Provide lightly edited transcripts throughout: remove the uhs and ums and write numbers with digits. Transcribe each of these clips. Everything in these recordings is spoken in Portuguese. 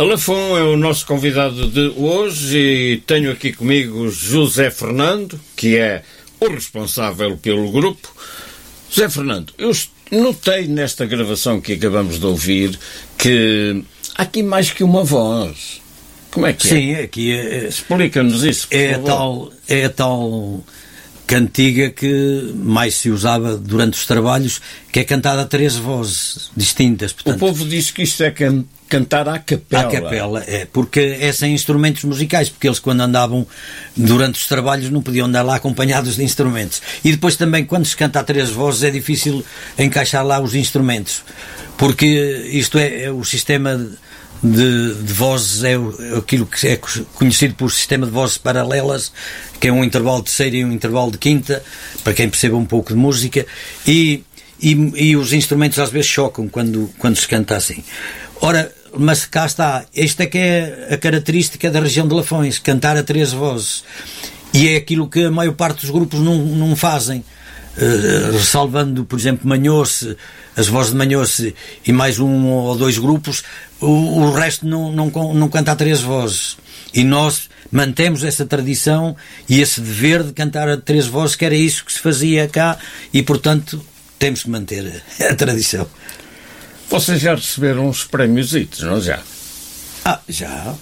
Lafon é o nosso convidado de hoje e tenho aqui comigo José Fernando, que é o responsável pelo grupo. José Fernando, eu notei nesta gravação que acabamos de ouvir que há aqui mais que uma voz. Como é que é? Sim, aqui explica-nos isso, por favor. É a tal cantiga que mais se usava durante os trabalhos, que é cantada a 3 vozes distintas. Portanto, o povo diz que isto é cantar à capela. À capela, porque é sem instrumentos musicais, porque eles quando andavam durante os trabalhos não podiam andar lá acompanhados de instrumentos. E depois também, quando se canta a 3 vozes, é difícil encaixar lá os instrumentos, porque isto é o sistema de vozes, é aquilo que é conhecido por sistema de vozes paralelas, que é um intervalo de terceira e um intervalo de quinta, para quem perceba um pouco de música, e os instrumentos às vezes chocam quando se canta assim. Ora, mas cá está, esta é que é a característica da região de Lafões, cantar a 3 vozes, e é aquilo que a maior parte dos grupos não fazem. Ressalvando, por exemplo, Manhoce, as vozes de Manhoce e mais 1 ou 2 grupos, o resto não canta a 3 vozes. E nós mantemos essa tradição e esse dever de cantar a 3 vozes, que era isso que se fazia cá, e portanto temos que manter a tradição. Vocês já receberam uns prémiositos, não já? Já.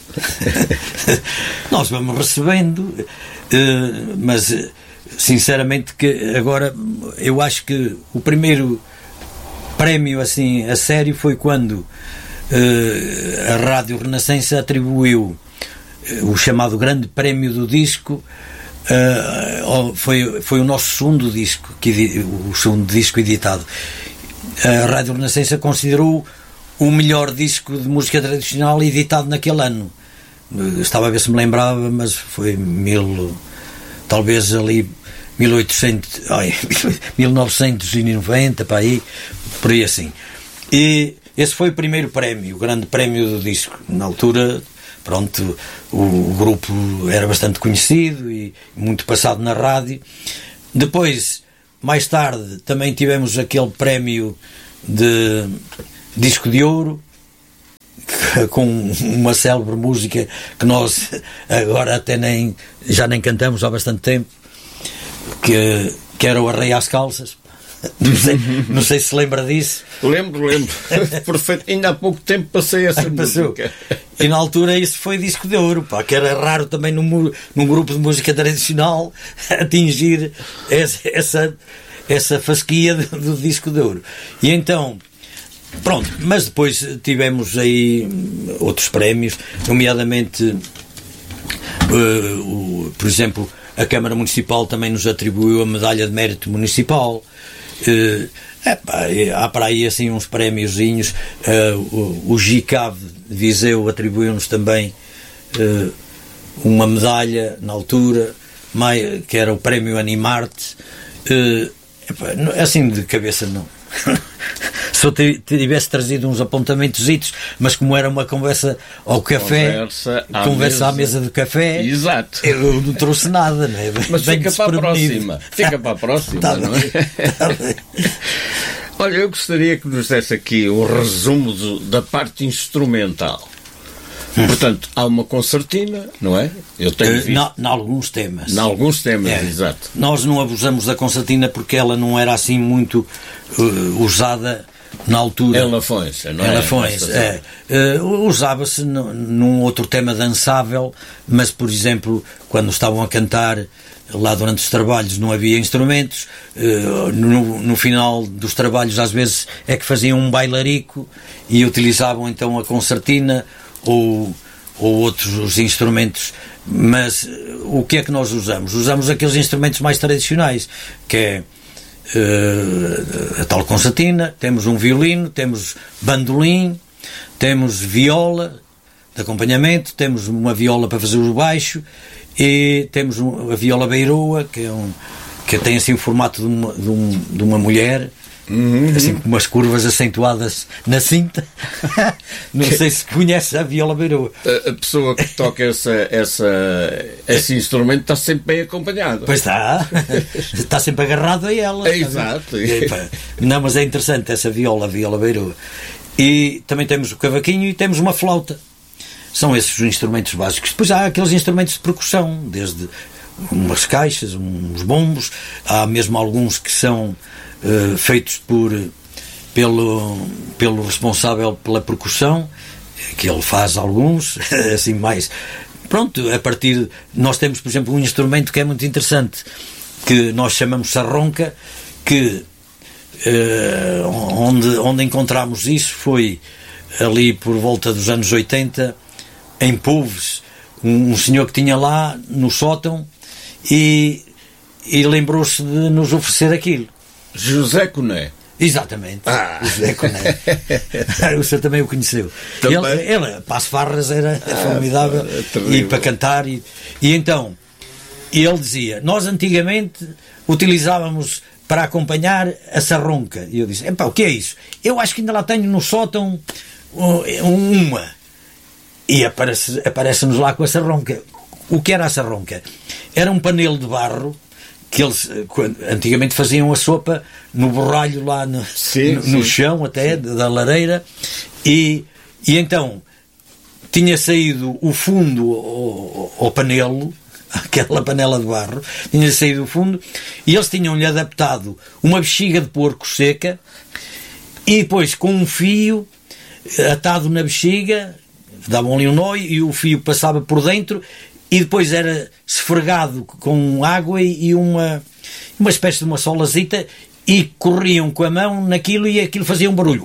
Nós vamos recebendo, mas sinceramente que agora eu acho que o primeiro prémio assim a sério foi quando a Rádio Renascença atribuiu o chamado Grande Prémio do Disco. Foi o nosso segundo disco, o segundo disco editado. A Rádio Renascença considerou o melhor disco de música tradicional editado naquele ano. Estava a ver se me lembrava, mas foi talvez ali 1990, para aí, por aí assim. E esse foi o primeiro prémio, o Grande Prémio do Disco. Na altura, pronto, o grupo era bastante conhecido e muito passado na rádio. Depois, mais tarde, também tivemos aquele prémio de Disco de Ouro, com uma célebre música que nós agora até já nem cantamos há bastante tempo, que era o Arreia às Calças. Não sei se lembra disso. Lembro. Perfeito. Ainda há pouco tempo passei essa música. E na altura isso foi Disco de Ouro, que era raro também num grupo de música tradicional atingir essa fasquia do Disco de Ouro. E então, pronto, mas depois tivemos aí outros prémios, nomeadamente, por exemplo, a Câmara Municipal também nos atribuiu a Medalha de Mérito Municipal. Há para aí assim uns prémiozinhos. O GICAV de Viseu atribuiu-nos também uma medalha na altura, que era o Prémio Animarte. Assim de cabeça não. Se eu tivesse trazido uns apontamentositos, mas como era uma conversa ao café, conversa à mesa do café, exato, eu não trouxe nada, não é? Mas fica para a próxima. Tá não é? Olha, eu gostaria que nos desse aqui o resumo da parte instrumental. Portanto, há uma concertina, não é? Eu tenho visto. Em alguns temas. Em alguns temas, exato. Nós não abusamos da concertina porque ela não era assim muito usada na altura. Em Lafões, não é? Em Lafões, usava-se num outro tema dançável, mas, por exemplo, quando estavam a cantar lá durante os trabalhos não havia instrumentos, no final dos trabalhos às vezes é que faziam um bailarico e utilizavam então a concertina ou outros instrumentos. Mas o que é que nós usamos? Usamos aqueles instrumentos mais tradicionais, que é a tal concertina, temos um violino, temos bandolim, temos viola de acompanhamento, temos uma viola para fazer o baixo e temos a viola beiroa, que tem assim o formato de uma mulher, assim com umas curvas acentuadas na cinta. Não sei se conhece a viola beiroa. A pessoa que toca esse instrumento está sempre bem acompanhado. Pois está sempre agarrado a ela. Exato. Não, mas é interessante essa viola beiroa. E também temos o cavaquinho e temos uma flauta. São esses os instrumentos básicos. Depois há aqueles instrumentos de percussão, desde umas caixas, uns bombos, há mesmo alguns que são feitos pelo responsável pela percussão, que ele faz alguns, assim mais... Pronto, a partir... Nós temos, por exemplo, um instrumento que é muito interessante, que nós chamamos sarronca, que onde encontramos isso foi ali por volta dos anos 80, em Poves, um senhor que tinha lá no sótão e lembrou-se de nos oferecer aquilo. José Coné. Exatamente, José Coné. O senhor também o conheceu. Ele para as farras era formidável, e para cantar. E então, ele dizia, nós antigamente utilizávamos para acompanhar a sarronca. E eu disse, o que é isso? Eu acho que ainda lá tenho no sótão uma. E aparece-nos lá com a sarronca. O que era a sarronca? Era um panelo de barro que eles antigamente faziam a sopa no borralho lá no chão até da lareira, e então tinha saído o fundo ao panelo, aquela panela de barro, tinha saído o fundo, e eles tinham-lhe adaptado uma bexiga de porco seca, e depois com um fio atado na bexiga, davam ali um nó e o fio passava por dentro, e depois era esfregado com água e uma espécie de uma solazita, e corriam com a mão naquilo e aquilo fazia um barulho.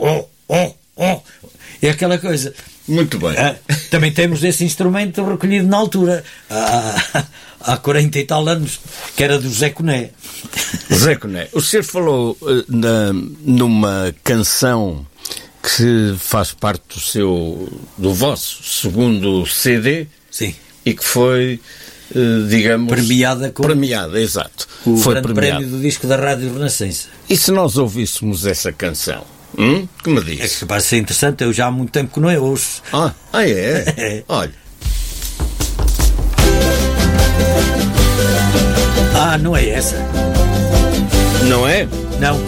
É aquela coisa. Muito bem. Também temos esse instrumento recolhido na altura, há 40 e tal anos, que era do Zé Coné. Zé Coné, o senhor falou numa canção que faz parte do vosso segundo CD. Sim. E que foi, digamos... Premiada, exato. Foi grande prémio do disco da Rádio Renascença. E se nós ouvíssemos essa canção? Que me diz? É que vai ser interessante, eu já há muito tempo que não a ouço. É? Olha. Não é essa. Não é? Não.